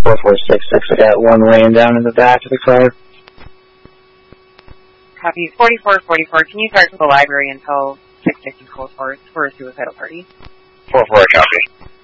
4466. I got one laying down in the back of the car. Copy. 4444. Can you start to the library until 650 Cold Force for a suicidal party? 44, copy.